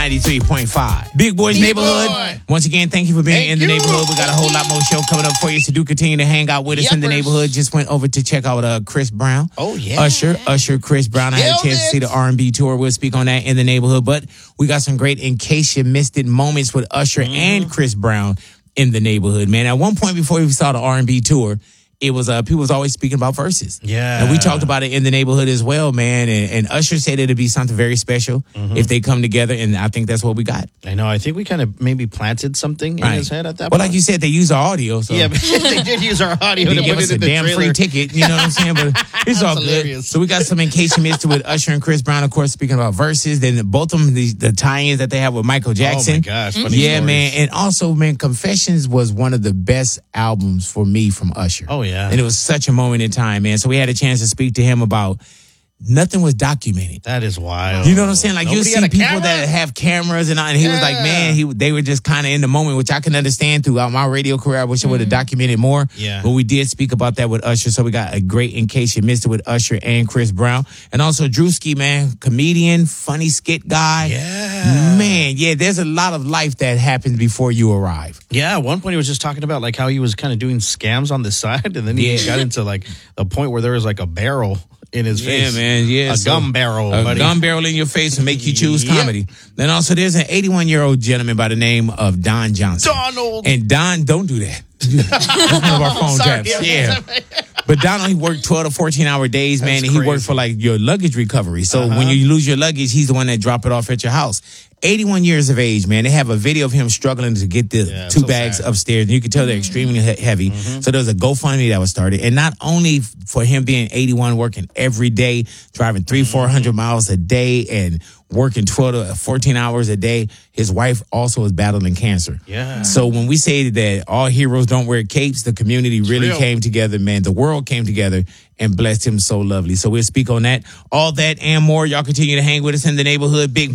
93.5. Big Boys Neighborhood. Once again, thank you for being in the neighborhood. We got a whole lot more show coming up for you, so do continue to hang out with us in the neighborhood. Just went over to check out Chris Brown. Oh, yeah. Usher, Chris Brown. I had a chance to see the R&B tour. We'll speak on that in the neighborhood. But we got some great, in case you missed it, moments with Usher and Chris Brown in the neighborhood, man. At one point before we saw the R&B tour, it was people was always speaking about verses. Yeah. And we talked about it in the neighborhood as well, man. And Usher said it'd be something very special if they come together, and I think that's what we got. I know. I think we kind of maybe planted something in his head at that point. Well, like you said, they used our audio. So. Yeah, but they did use our audio They to gave put us it a in the damn trailer. free ticket, you know what I'm saying? But it's all good. hilarious. So we got some in case you missed it with Usher and Chris Brown, of course, speaking about verses. Then both of them, the tie-ins that they have with Michael Jackson. Oh, my gosh. Funny Yeah, stories. man. And also, man, Confessions was one of the best albums for me from Usher. Oh, yeah. And it was such a moment in time, man. So we had a chance to speak to him about nothing was documented. That is wild. You know what I'm saying? Like, you Nobody see had a people camera? that have cameras and he was like, man, they were just kind of in the moment, which I can understand throughout my radio career. I wish I would have documented more. Yeah. But we did speak about that with Usher. So we got a great in case you missed it with Usher and Chris Brown. And also Drewski, man, comedian, funny skit guy. Yeah. Man, yeah, there's a lot of life that happens before you arrive. Yeah, at one point he was just talking about like how he was kind of doing scams on the side, and then he got into like a point where there was like a barrel in his face. Yeah, man. Yeah, a gum barrel. A buddy. gum barrel in your face and make you choose Yep. comedy. Then also there's an 81-year-old gentleman by the name of Don Johnson. Donald. And Don, don't do that. That's one of our phone Sorry, taps. yeah. Yeah. But Donald, he worked 12 to 14-hour days, man, That's and he worked crazy. for like your luggage recovery. So when you lose your luggage, he's the one that drop it off at your house. 81 years of age, man. They have a video of him struggling to get the Yeah, two so bags sad. upstairs. And you can tell they're extremely heavy. So there's a GoFundMe that was started. And not only for him being 81, working every day, driving 400 miles a day and working 12 to 14 hours a day, his wife also is battling cancer. Yeah. So when we say that all heroes don't wear capes, the community really real. came together, man. The world came together and blessed him so lovely. So we'll speak on that. All that and more. Y'all continue to hang with us in the neighborhood. Big